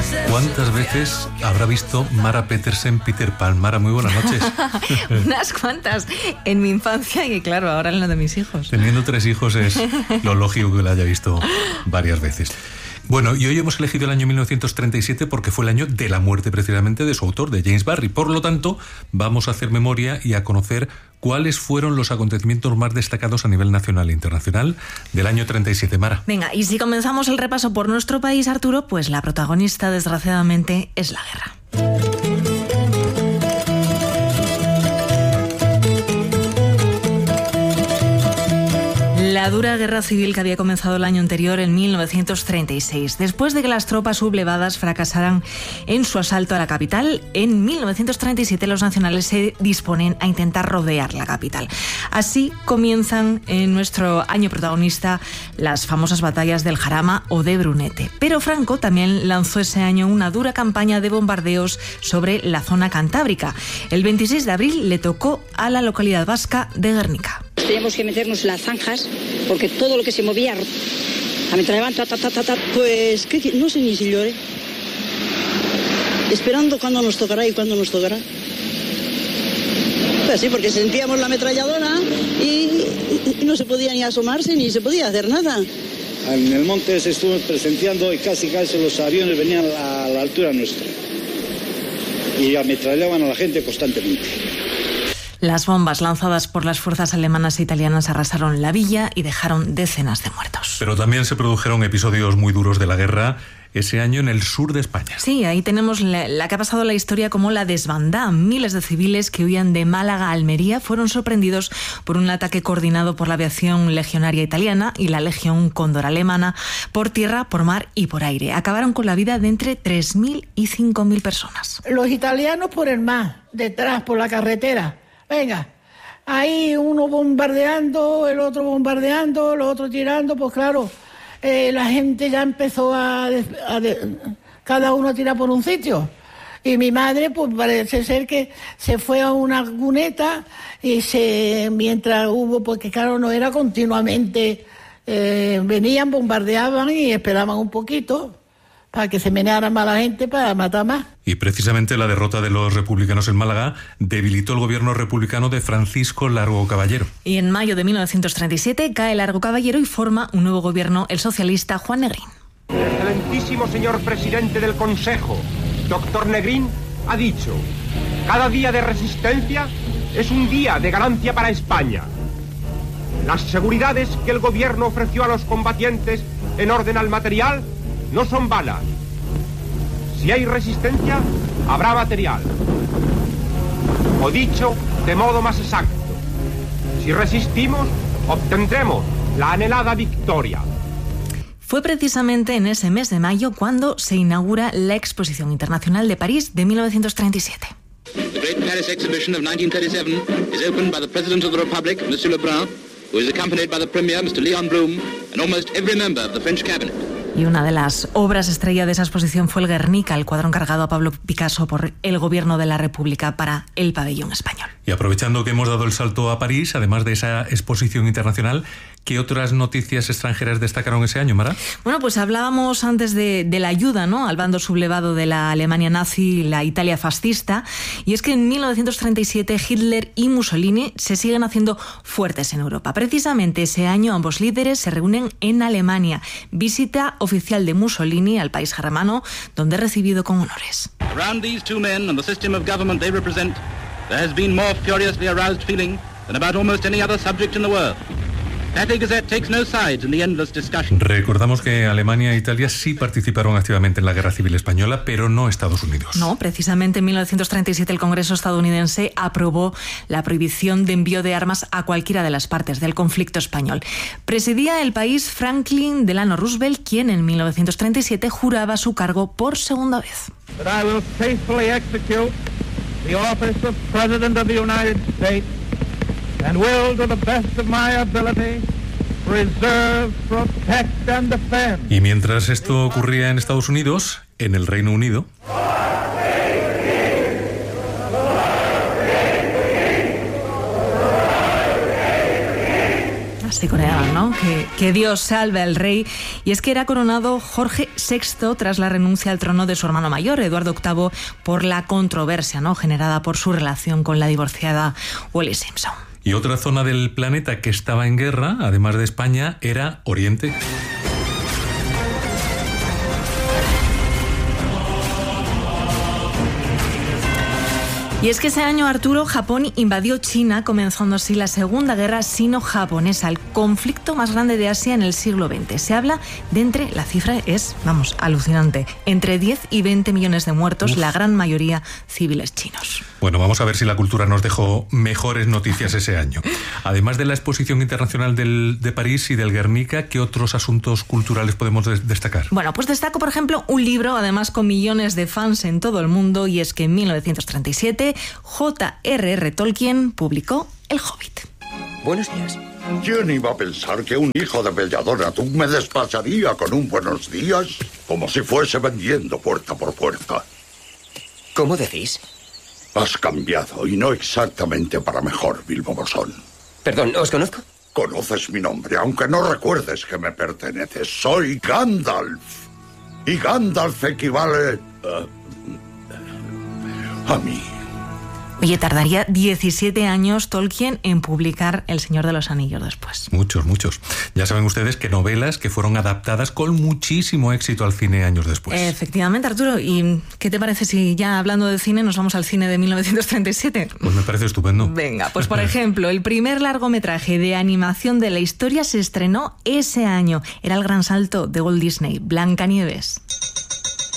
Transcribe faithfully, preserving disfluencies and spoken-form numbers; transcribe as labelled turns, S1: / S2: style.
S1: ¿Cuántas veces habrá visto Mara Petersen Peter Pan? Mara, muy buenas noches.
S2: Unas cuantas en mi infancia y claro, ahora en la de mis hijos.
S1: Teniendo tres hijos es lo lógico que la haya visto varias veces. Bueno, y hoy hemos elegido el año mil novecientos treinta y siete porque fue el año de la muerte precisamente de su autor, de James Barrie. Por lo tanto, vamos a hacer memoria y a conocer cuáles fueron los acontecimientos más destacados a nivel nacional e internacional del año treinta y siete, Mara.
S2: Venga, y si comenzamos el repaso por nuestro país, Arturo, pues la protagonista, desgraciadamente, es la guerra. La dura guerra civil que había comenzado el año anterior, en mil novecientos treinta y seis. Después de que las tropas sublevadas fracasaran en su asalto a la capital, en mil novecientos treinta y siete los nacionales se disponen a intentar rodear la capital. Así comienzan en nuestro año protagonista las famosas batallas del Jarama o de Brunete. Pero Franco también lanzó ese año una dura campaña de bombardeos sobre la zona cantábrica. El veintiséis de abril le tocó a la localidad vasca de Guernica.
S3: Teníamos que meternos en las zanjas porque todo lo que se movía ametrallaban, ta, ta, ta, ta, ta, pues ¿qué? No sé ni si lloré. Esperando cuándo nos tocará y cuándo nos tocará. Pues sí, porque sentíamos la ametralladora y, y no se podía ni asomarse ni se podía hacer nada.
S4: En el monte se estuvo presenciando y casi casi los aviones venían a la altura nuestra y ametrallaban a la gente constantemente.
S2: Las bombas lanzadas por las fuerzas alemanas e italianas arrasaron la villa y dejaron decenas de muertos.
S1: Pero también se produjeron episodios muy duros de la guerra ese año en el sur de España.
S2: Sí, ahí tenemos la, la que ha pasado la historia como la desbandada. Miles de civiles que huían de Málaga a Almería fueron sorprendidos por un ataque coordinado por la aviación legionaria italiana y la Legión Cóndor alemana por tierra, por mar y por aire. Acabaron con la vida de entre tres mil y cinco mil personas.
S5: Los italianos por el mar, detrás por la carretera. Venga, ahí uno bombardeando, el otro bombardeando, el otro tirando, pues claro, eh, la gente ya empezó a, a de, cada uno a tirar por un sitio. Y mi madre, pues parece ser que se fue a una cuneta y se, mientras hubo, porque claro, no era continuamente, eh, venían, bombardeaban y esperaban un poquito para que se meneara más la gente para matar más.
S1: Y precisamente la derrota de los republicanos en Málaga debilitó el gobierno republicano de Francisco Largo Caballero.
S2: Y en mayo de mil novecientos treinta y siete cae Largo Caballero y forma un nuevo gobierno el socialista Juan Negrín.
S6: El excelentísimo señor presidente del Consejo, doctor Negrín, ha dicho: cada día de resistencia es un día de ganancia para España. Las seguridades que el gobierno ofreció a los combatientes en orden al material no son balas. Si hay resistencia, habrá material. O dicho de modo más exacto, si resistimos, obtendremos la anhelada victoria.
S2: Fue precisamente en ese mes de mayo cuando se inaugura la Exposición Internacional de París de mil novecientos treinta y siete.
S7: The Great Paris Exhibition of nineteen thirty-seven is opened by the President of the Republic, Monsieur Lebrun, who is accompanied by the Premier, Mister Leon Blum, and almost every member of the French cabinet.
S2: Y una de las obras estrella de esa exposición fue el Guernica, el cuadro encargado a Pablo Picasso por el Gobierno de la República para el pabellón español.
S1: Y aprovechando que hemos dado el salto a París, además de esa exposición internacional, ¿qué otras noticias extranjeras destacaron ese año, Mara?
S2: Bueno, pues hablábamos antes de, de la ayuda, ¿no?, al bando sublevado de la Alemania nazi y la Italia fascista. Y es que en mil novecientos treinta y siete Hitler y Mussolini se siguen haciendo fuertes en Europa. Precisamente ese año ambos líderes se reúnen en Alemania. Visita oficial de Mussolini al país germano, donde es recibido con honores.
S7: Around these two men and the system of government they represent, there has been more furiously aroused feeling than about almost any other subject in the world.
S1: Recordamos que Alemania e Italia sí participaron activamente en la Guerra Civil Española, pero no Estados Unidos.
S2: No, precisamente en mil novecientos treinta y siete el Congreso estadounidense aprobó la prohibición de envío de armas a cualquiera de las partes del conflicto español. Presidía el país Franklin Delano Roosevelt, quien en mil novecientos treinta y siete juraba su cargo por segunda vez.
S8: That I will faithfully execute the office of President of the United States and will, to the best of my ability, preserve, protect and defend.
S1: Y mientras esto ocurría en Estados Unidos, en el Reino Unido,
S2: así coreaban, ¿no? Que, que Dios salve al rey. Y es que era coronado Jorge sexto tras la renuncia al trono de su hermano mayor, Eduardo octavo, por la controversia, ¿no?, generada por su relación con la divorciada Wallis Simpson.
S1: Y otra zona del planeta que estaba en guerra, además de España, era Oriente.
S2: Y es que ese año, Arturo, Japón invadió China, comenzando así la Segunda Guerra Sino-Japonesa, el conflicto más grande de Asia en el siglo veinte. Se habla de entre, la cifra es, vamos, alucinante, entre diez y veinte millones de muertos, Uf. la gran mayoría civiles chinos.
S1: Bueno, vamos a ver si la cultura nos dejó mejores noticias ese año. Además de la Exposición Internacional del, de París y del Guernica, ¿qué otros asuntos culturales podemos de- destacar?
S2: Bueno, pues destaco, por ejemplo, un libro, además con millones de fans en todo el mundo, y es que en mil novecientos treinta y siete J R R Tolkien publicó El Hobbit.
S9: Buenos días.
S10: ¿Quién iba a pensar que un hijo de Belladonna tú me despacharía con un buenos días? Como si fuese vendiendo puerta por puerta.
S9: ¿Cómo decís?
S10: Has cambiado, y no exactamente para mejor, Bilbo Bolsón.
S9: Perdón, ¿os conozco?
S10: Conoces mi nombre, aunque no recuerdes que me perteneces. Soy Gandalf. Y Gandalf equivale uh, a mí.
S2: Oye, tardaría diecisiete años Tolkien en publicar El Señor de los Anillos después.
S1: Muchos, muchos. Ya saben ustedes que novelas que fueron adaptadas con muchísimo éxito al cine años después.
S2: Efectivamente, Arturo. ¿Y qué te parece si ya hablando de cine nos vamos al cine de mil novecientos treinta y siete?
S1: Pues me parece estupendo.
S2: Venga, pues por ejemplo, el primer largometraje de animación de la historia se estrenó ese año. Era El Gran Salto de Walt Disney, Blancanieves.